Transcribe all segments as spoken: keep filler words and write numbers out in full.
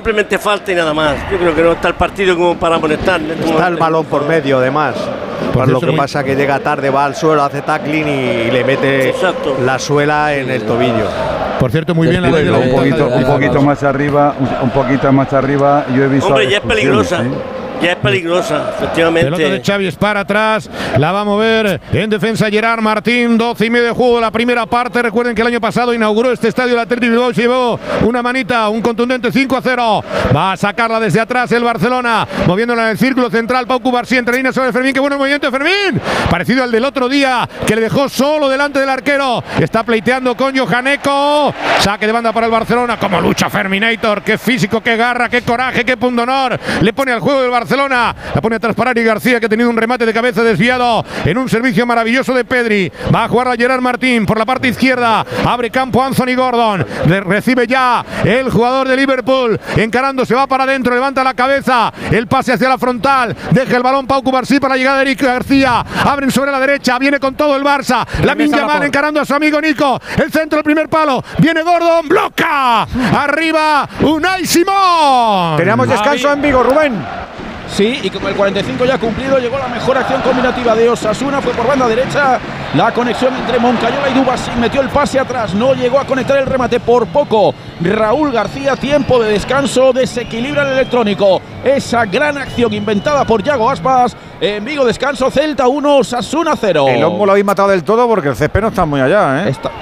simplemente falta y nada más. Yo creo que no está el partido como para amonestar. Está el balón por medio, además. Por lo que pasa que llega tarde, va al suelo, hace tackling y, y le mete Exacto. la suela en el tobillo. Por cierto, muy bien la ley de la un poquito, un poquito más arriba, un, un poquito más arriba. Yo he visto. Hombre, ya es peligrosa. ¿Sí? Ya es peligrosa, efectivamente. Pelota de Xavi es para atrás, la va a mover en defensa Gerard Martín, doce y medio de juego la primera parte. Recuerden que el año pasado inauguró este estadio el Athletic Bilbao, se llevó una manita, un contundente cinco a cero. Va a sacarla desde atrás el Barcelona, moviéndola en el círculo central. Pau Cubarsí entre líneas sobre Fermín, qué bueno el movimiento de Fermín, parecido al del otro día que le dejó solo delante del arquero. Está pleiteando con Johaneco, saque de banda para el Barcelona. Como lucha Ferminator, qué físico, qué garra, qué coraje, qué pundonor le pone al juego del Barcelona. Barcelona, la pone atrás para Ari García, que ha tenido un remate de cabeza desviado en un servicio maravilloso de Pedri. Va a jugar a Gerard Martín por la parte izquierda, abre campo Anthony Gordon, le recibe ya el jugador de Liverpool, encarando, se va para adentro, levanta la cabeza, el pase hacia la frontal, deja el balón Pau Cubarsí para la llegada de Eric García, abren sobre la derecha, viene con todo el Barça, Lamine Yamal encarando a su amigo Nico, el centro, el primer palo, viene Gordon, bloca, arriba Unai Simón. Tenemos descanso en Vigo, Rubén. Sí, y con el cuarenta y cinco ya cumplido llegó la mejor acción combinativa de Osasuna, fue por banda derecha, la conexión entre Moncayola y Dubasín, metió el pase atrás, no llegó a conectar el remate por poco. Raúl García, tiempo de descanso, desequilibra el electrónico. Esa gran acción inventada por Yago Aspas. En Vigo, descanso, Celta uno, Osasuna cero. El Olmo lo habéis matado del todo porque el césped no está muy allá, ¿eh? Está,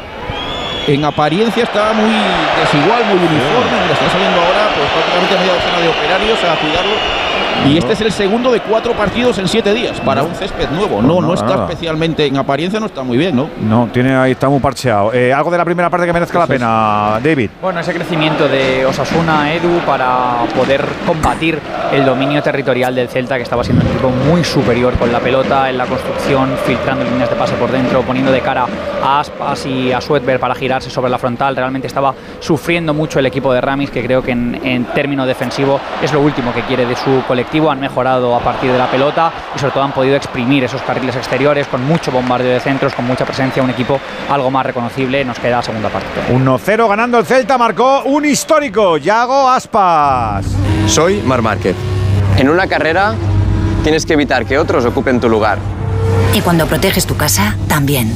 en apariencia está muy desigual, muy uniforme. Mira, está saliendo ahora pues prácticamente media docena de operarios a cuidarlo. Y este es el segundo de cuatro partidos en siete días para un césped nuevo. No, no, no está nada. Especialmente en apariencia, no está muy bien, ¿no? No, tiene ahí está muy parcheado. Eh, algo de la primera parte que merezca la pena, David. Bueno, ese crecimiento de Osasuna, Edu, para poder combatir el dominio territorial del Celta, que estaba siendo un equipo muy superior con la pelota, en la construcción, filtrando líneas de pase por dentro, poniendo de cara a Aspas y a Suetberg para girarse sobre la frontal. Realmente estaba sufriendo mucho el equipo de Ramis, que creo que en, en término defensivo es lo último que quiere de su colectivo. Han mejorado a partir de la pelota y sobre todo han podido exprimir esos carriles exteriores con mucho bombardeo de centros, con mucha presencia, un equipo algo más reconocible. Nos queda la segunda parte. uno cero ganando el Celta, marcó un histórico, Yago Aspas. Soy Marc Márquez. En una carrera tienes que evitar que otros ocupen tu lugar. Y cuando proteges tu casa, también.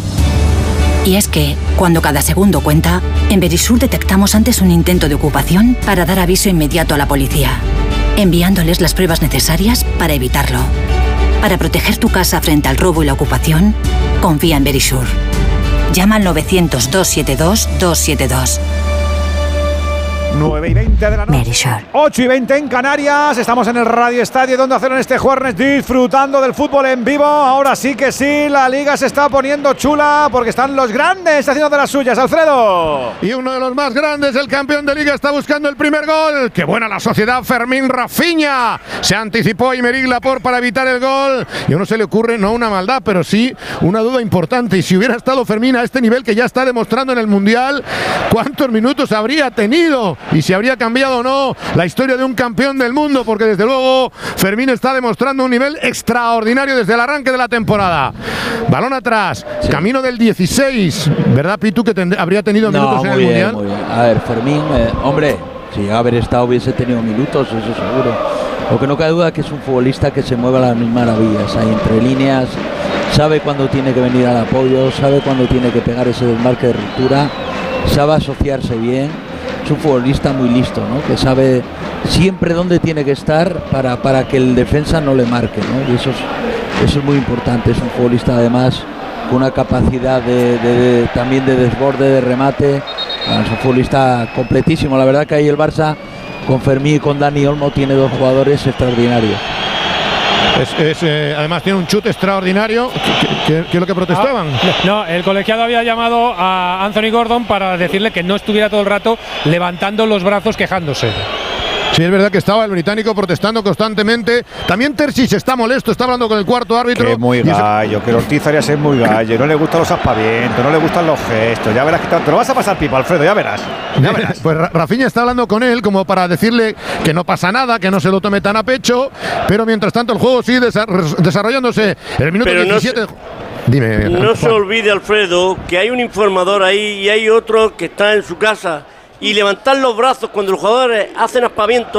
Y es que, cuando cada segundo cuenta, en Verisur detectamos antes un intento de ocupación para dar aviso inmediato a la policía, enviándoles las pruebas necesarias para evitarlo. Para proteger tu casa frente al robo y la ocupación, confía en Verisur. Llama al novecientos, doscientos setenta y dos, doscientos setenta y dos. nueve y veinte de la noche. Verisur. ocho y veinte en Canarias. Estamos en el Radio Estadio donde hacer en este jueves disfrutando del fútbol en vivo. Ahora sí que sí, la liga se está poniendo chula porque están los grandes haciendo de las suyas. Alfredo. Y uno de los más grandes, el campeón de liga, está buscando el primer gol. ¡Qué buena la sociedad! Fermín Rafinha. Se anticipó Aymeric Laporte para evitar el gol. Y a uno se le ocurre, no una maldad, pero sí una duda importante. Y si hubiera estado Fermín a este nivel que ya está demostrando en el Mundial, ¿cuántos minutos habría tenido? Y si habría cambiado o no la historia de un campeón del mundo, porque desde luego Fermín está demostrando un nivel extraordinario desde el arranque de la temporada. Balón atrás, sí. Camino del dieciséis, ¿verdad, Pitu, que ten, habría tenido no, minutos en el bien, Mundial? Muy bien. A ver, Fermín, eh, hombre, si haber estado hubiese tenido minutos, eso seguro. Lo que no cabe duda es que es un futbolista que se mueve a las mil maravillas, ahí entre líneas, sabe cuándo tiene que venir al apoyo, sabe cuándo tiene que pegar ese desmarque de ruptura, sabe asociarse bien. Es un futbolista muy listo, ¿no? Que sabe siempre dónde tiene que estar para, para que el defensa no le marque, ¿no? Y eso es, eso es muy importante. Es un futbolista además con una capacidad de, de, de, también de desborde, de remate. Bueno, es un futbolista completísimo. La verdad que ahí el Barça con Fermín y con Dani Olmo tiene dos jugadores extraordinarios. Es, es, eh, además tiene un chute extraordinario. ¿Qué, qué, qué es lo que protestaban? Ah, no, el colegiado había llamado a Anthony Gordon para decirle que no estuviera todo el rato levantando los brazos quejándose. Sí, es verdad que estaba el británico protestando constantemente. También Terzic está molesto, está hablando con el cuarto árbitro. Que es muy gallo, que Ortiz Arias es muy gallo. No le gustan los aspavientos, no le gustan los gestos. Ya verás que te lo vas a pasar pipa, Alfredo, ya verás. Ya verás. Pues Rafinha está hablando con él como para decirle que no pasa nada, que no se lo tome tan a pecho. Pero mientras tanto el juego sigue desarrollándose. En el minuto pero diecisiete. No se, Dime, no Juan. Se olvide, Alfredo, que hay un informador ahí y hay otro que está en su casa. Y levantar los brazos cuando los jugadores hacen aspavientos